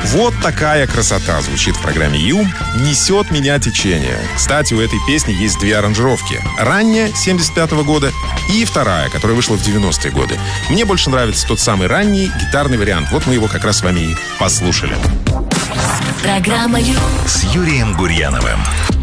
Вот такая красота звучит в программе «Ю». «Несет меня течение». Кстати, у этой песни есть две аранжировки. Ранняя, 75-го года, и вторая, которая вышла в 90-е годы. Мне больше нравится тот самый ранний гитарный вариант. Вот мы его как раз с вами и послушали. Программа «Ю» с Юрием Гурьяновым.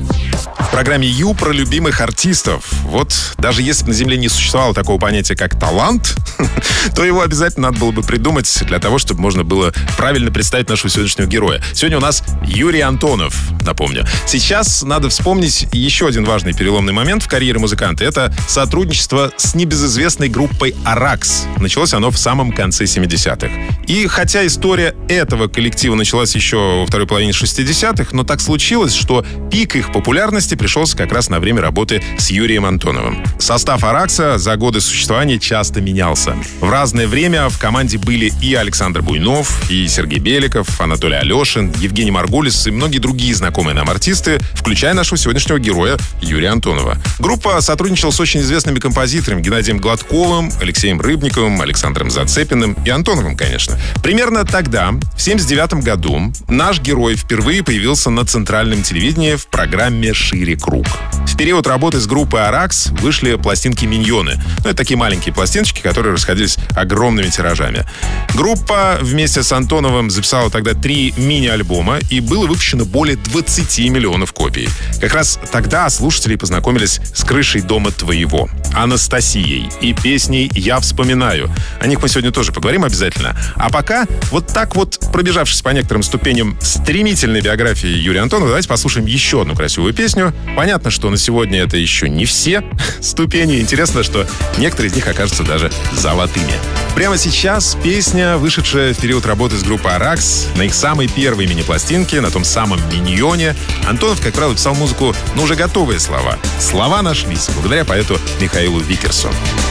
В программе «Ю» про любимых артистов. Вот даже если бы на Земле не существовало такого понятия, как талант, то его обязательно надо было бы придумать для того, чтобы можно было правильно представить нашего сегодняшнего героя. Сегодня у нас Юрий Антонов, напомню. Сейчас надо вспомнить еще один важный переломный момент в карьере музыканта. Это сотрудничество с небезызвестной группой «Аракс». Началось оно в самом конце 70-х. И хотя история этого коллектива началась еще во второй половине 60-х, но так случилось, что пик их популярности пришелся как раз на время работы с Юрием Антоновым. Состав «Аракса» за годы существования часто менялся. В разное время в команде были и Александр Буйнов, и Сергей Беликов, Анатолий Алешин, Евгений Маргулис и многие другие знакомые нам артисты, включая нашего сегодняшнего героя Юрия Антонова. Группа сотрудничала с очень известными композиторами Геннадием Гладковым, Алексеем Рыбниковым, Александром Зацепиным и Антоновым, конечно. Примерно тогда, в 79 году, наш герой впервые появился на центральном телевидении в программе «Шире круг». В период работы с группой «Аракс» вышли пластинки «Миньоны». Ну, это такие маленькие пластиночки, которые расходились огромными тиражами. Группа вместе с Антоновым записала тогда 3 мини-альбома, и было выпущено более 20 миллионов копий. Как раз тогда слушатели познакомились с «Крышей дома твоего», Анастасией и песней «Я вспоминаю». О них мы сегодня тоже поговорим обязательно. А пока, вот так вот, пробежавшись по некоторым ступеням стремительной биографии Юрия Антонова, давайте послушаем еще одну красивую песню. Понятно, что на сегодня это еще не все ступени. Интересно, что некоторые из них окажутся даже золотыми. Прямо сейчас песня, вышедшая в период работы с группой «Аракс», на их самой первой мини-пластинке, на том самом «Миньоне». Антонов, как правило, писал музыку на уже готовые слова. Слова нашлись благодаря поэту Михаилу Викерсу.